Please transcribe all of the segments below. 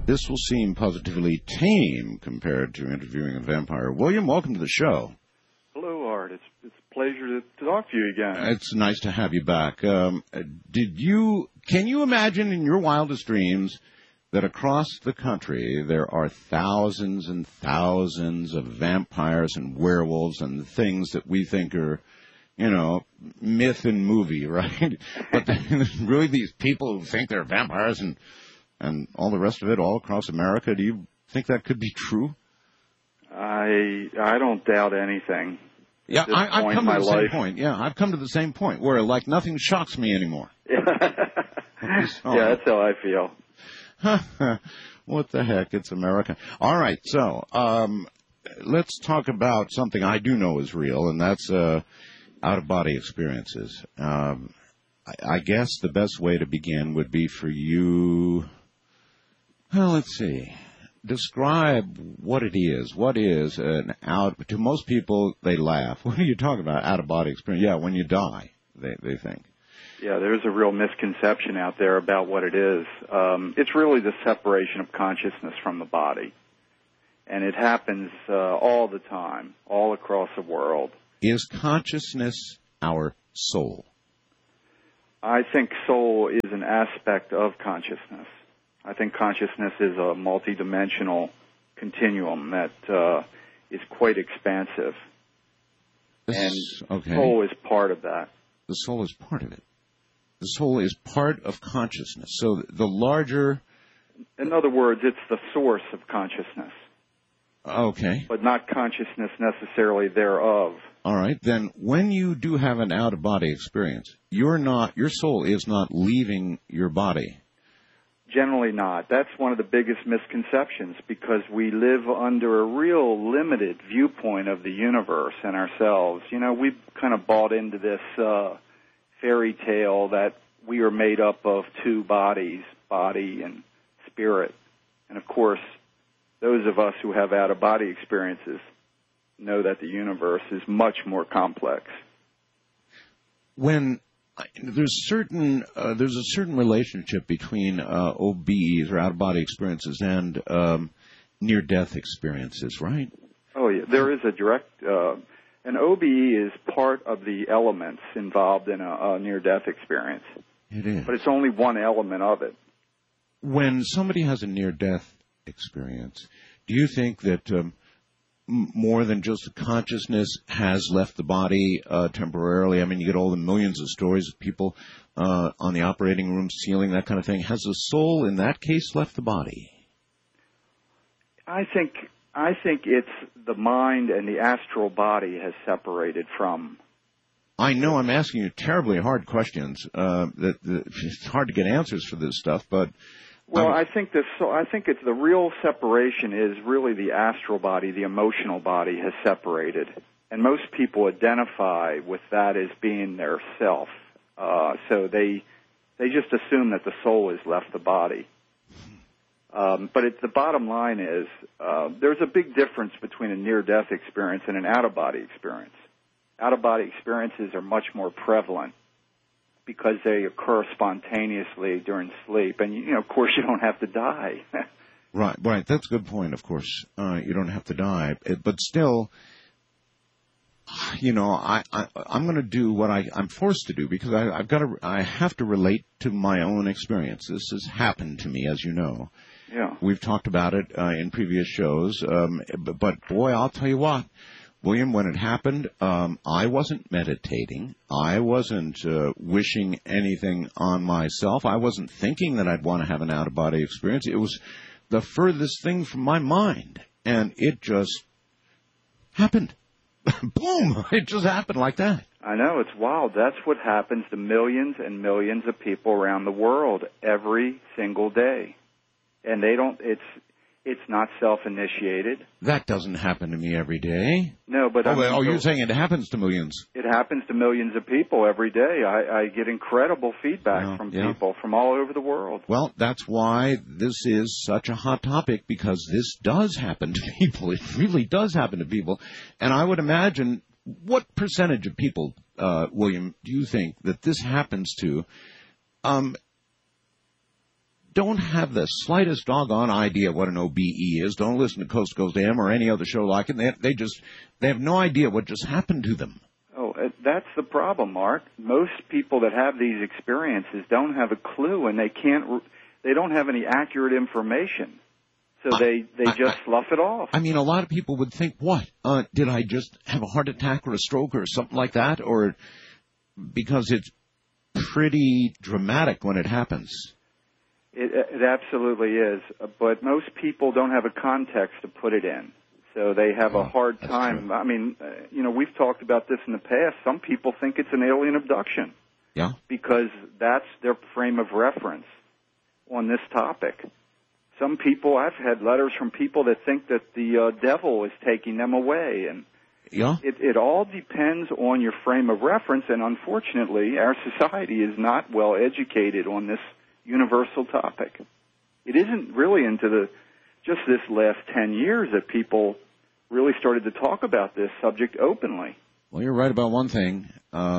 This will seem positively tame compared to interviewing a vampire. William, welcome to the show. Hello, Art. It's a pleasure to talk to you again. It's nice to have you back. Can you imagine in your wildest dreams that across the country there are thousands and thousands of vampires and werewolves and things that we think are, myth and movie, right? But really these people who think they're vampires and all the rest of it all across America, do you think that could be true? I don't doubt anything. Yeah, I've come to the same point. Yeah, I've come to the same point where, nothing shocks me anymore. Yeah, that's how I feel. What the heck? It's America. All right, so let's talk about something I do know is real, and that's out-of-body experiences. I guess the best way to begin would be for you, let's see. Describe what it is. What is to most people, they laugh. What are you talking about, out-of-body experience? Yeah, when you die, they think. Yeah, there's a real misconception out there about what it is. It's really the separation of consciousness from the body. And it happens all the time, all across the world. Is consciousness our soul? I think soul is an aspect of consciousness. I think consciousness is a multidimensional continuum that is quite expansive. Soul is part of that. The soul is part of it. The soul is part of consciousness. So the larger... In other words, it's the source of consciousness. Okay. But not consciousness necessarily thereof. All right. Then when you do have an out-of-body experience, your soul is not leaving your body. Generally not. That's one of the biggest misconceptions because we live under a real limited viewpoint of the universe and ourselves. We've kind of bought into this fairy tale that we are made up of two bodies, body and spirit. And, of course, those of us who have out-of-body experiences know that the universe is much more complex. When there's a certain relationship between OBEs or out-of-body experiences and near-death experiences, right? Oh, yeah. There is a direct... An OBE is part of the elements involved in a near-death experience. It is. But it's only one element of it. When somebody has a near-death experience, do you think that more than just the consciousness has left the body temporarily? I mean, you get all the millions of stories of people on the operating room ceiling, that kind of thing. Has the soul, in that case, left the body? I think it's the mind and the astral body has separated from. I know I'm asking you terribly hard questions. It's hard to get answers for this stuff, but. Well, I think it's the real separation is really the astral body, the emotional body has separated, and most people identify with that as being their self. So they just assume that the soul has left the body. But the bottom line is there's a big difference between a near-death experience and an out-of-body experience. Out-of-body experiences are much more prevalent because they occur spontaneously during sleep. And, of course, you don't have to die. Right. That's a good point, of course. You don't have to die. But still, I'm going to do what I'm forced to do because I have to relate to my own experience. This has happened to me, as you know. Yeah. We've talked about it in previous shows. But, boy, I'll tell you what. William, when it happened, I wasn't meditating. I wasn't wishing anything on myself. I wasn't thinking that I'd want to have an out-of-body experience. It was the furthest thing from my mind, and it just happened. Boom! It just happened like that. I know, it's wild. That's what happens to millions and millions of people around the world every single day. And it's not self-initiated. That doesn't happen to me every day. No, but... you're saying it happens to millions. It happens to millions of people every day. I get incredible feedback from people from all over the world. Well, that's why this is such a hot topic, because this does happen to people. It really does happen to people. And I would imagine, what percentage of people, William, do you think that this happens to? don't have the slightest doggone idea what an OBE is, don't listen to Coast to Coast AM or any other show like it. They have no idea what just happened to them. Oh, that's the problem, Mark. Most people that have these experiences don't have a clue, and they don't have any accurate information. So they just slough it off. I mean, a lot of people would think, what? Did I just have a heart attack or a stroke or something like that? Or because it's pretty dramatic when it happens. It absolutely is. But most people don't have a context to put it in. So they have a hard time. True. I mean, we've talked about this in the past. Some people think it's an alien abduction. Yeah. Because that's their frame of reference on this topic. Some people, I've had letters from people that think that the devil is taking them away, and yeah. It all depends on your frame of reference, and unfortunately, our society is not well educated on this universal topic. It isn't really into just this last 10 years that people really started to talk about this subject openly. Well, you're right about one thing.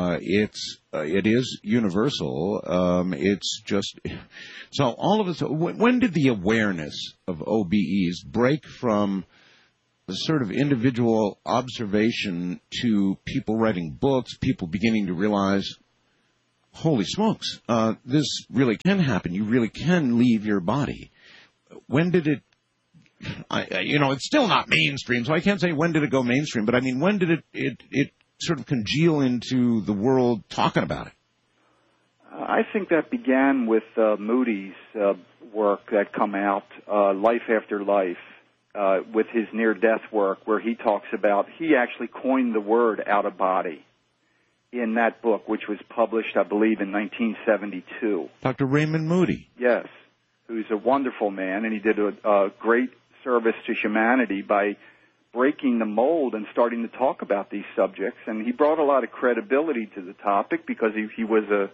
It is universal. It's just so all of us. When did the awareness of OBEs break from the sort of individual observation to people writing books, people beginning to realize, holy smokes, this really can happen. You really can leave your body. When did it? It's still not mainstream, so I can't say when did it go mainstream. But I mean, when did it sort of congeal into the world talking about it? I think that began with Moody's work that come out, Life After Life, with his near-death work, where he talks about, he actually coined the word out-of-body in that book, which was published, I believe, in 1972. Dr. Raymond Moody. Yes, who's a wonderful man, and he did a great service to humanity by breaking the mold and starting to talk about these subjects, and he brought a lot of credibility to the topic because he was a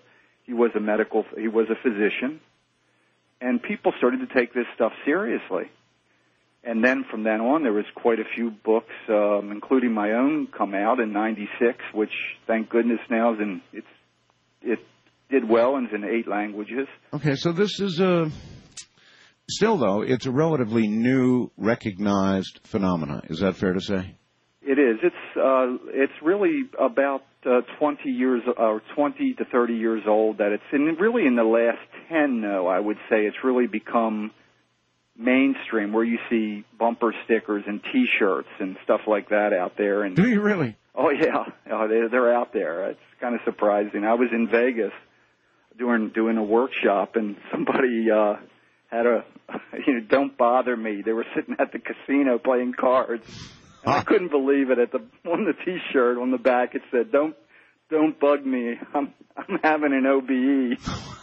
physician, and people started to take this stuff seriously. And then from then on, there was quite a few books, including my own, come out in '96, which thank goodness now it did well and is in 8 languages. Okay, so this is still, though, it's a relatively new, recognized phenomena. Is that fair to say? It is. It's really about 20 to 30 years old. That it's really in the last 10, though, I would say it's really become mainstream, where you see bumper stickers and T-shirts and stuff like that out there. And do you really? Oh yeah, they're out there. It's kind of surprising. I was in Vegas doing a workshop, and somebody had a don't bother me. They were sitting at the casino playing cards. And I couldn't believe it. On the T-shirt on the back, it said, "Don't bug me. I'm having an OBE.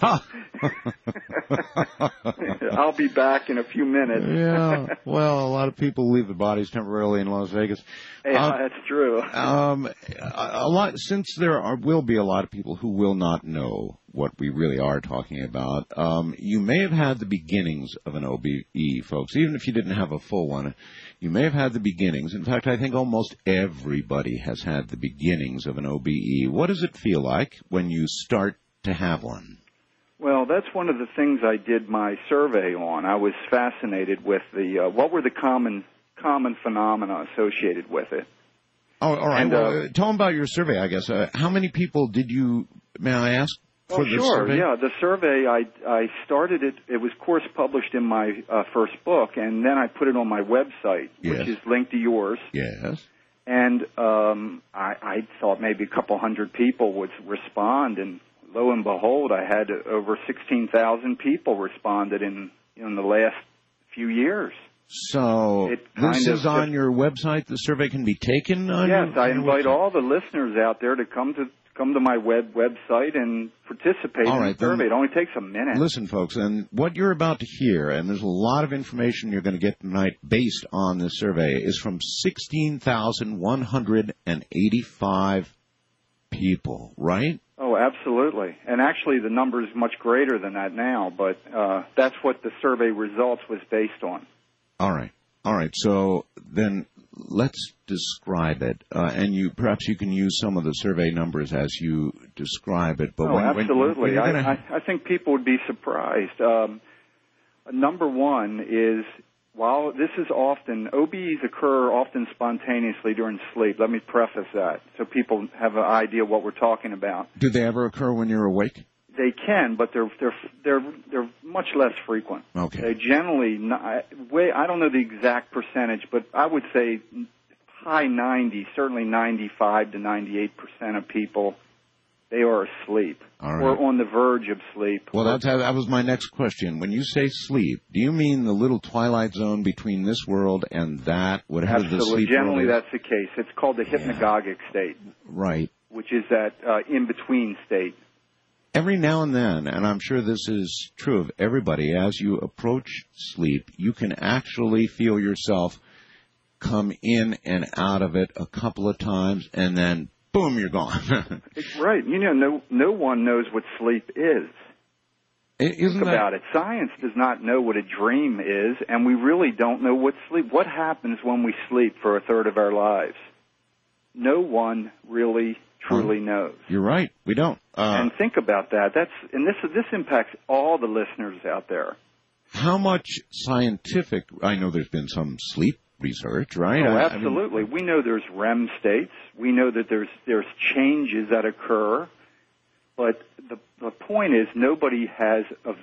I'll be back in a few minutes." Yeah. Well, a lot of people leave the bodies temporarily in Las Vegas. Yeah, that's true. Since will be a lot of people who will not know what we really are talking about. You may have had the beginnings of an OBE, folks. Even if you didn't have a full one, you may have had the beginnings. In fact, I think almost everybody has had the beginnings of an OBE. What does it feel like when you start to have one? Well, that's one of the things I did my survey on. I was fascinated with what were the common phenomena associated with it. Oh, all right. And, tell them about your survey, I guess. How many people did you, may I ask, for the survey? Yeah, the survey, I started it. It was, of course, published in my first book, and then I put it on my website, which is linked to yours. Yes. And I thought maybe a couple hundred people would respond, and lo and behold, I had over 16,000 people responded in the last few years. So this is on your website? The survey can be taken on your Yes, I invite all the listeners out there to come to my website and participate in the survey. It only takes a minute. Listen, folks, and what you're about to hear, and there's a lot of information you're going to get tonight based on this survey, is from 16,185 people, right? Oh, absolutely. And actually the number is much greater than that now, but that's what the survey results was based on. All right. So then let's describe it, and perhaps you can use some of the survey numbers as you describe it. But absolutely. I think people would be surprised. Number one is, while this is often, OBEs occur often spontaneously during sleep. Let me preface that so people have an idea what we're talking about. Do they ever occur when you're awake? They can, but they're much less frequent. Okay. They generally, I don't know the exact percentage, but I would say high 90s, certainly 95 to 98% of people, they are asleep or on the verge of sleep. Well, that was my next question. When you say sleep, do you mean the little twilight zone between this world and that? Whatever the sleep Generally, world is? that's the case. It's called the hypnagogic state. Right. Which is that in-between state. Every now and then, and I'm sure this is true of everybody, as you approach sleep, you can actually feel yourself come in and out of it a couple of times, and then boom, you're gone. Right. You know, no one knows what sleep is. Think about it. Science does not know what a dream is, and we really don't know what sleep. What happens when we sleep for a third of our lives? No one really truly knows. You're right. We don't. And think about that. This impacts all the listeners out there. How much scientific? I know there's been some sleep research, right? Oh, absolutely. We know there's REM states. We know that there's changes that occur. But the point is, nobody has a